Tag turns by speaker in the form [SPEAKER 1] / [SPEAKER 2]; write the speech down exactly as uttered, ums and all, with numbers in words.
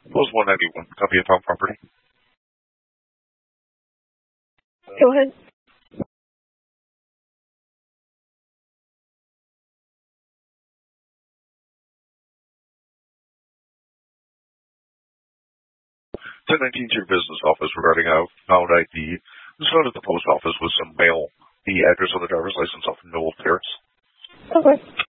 [SPEAKER 1] Post one ninety-one, copy of found property.
[SPEAKER 2] Go ahead.
[SPEAKER 1] ten nineteen to your business office regarding a found I D. This found at the post office with some mail. The address on the driver's license off Noel Terrace.
[SPEAKER 2] Okay.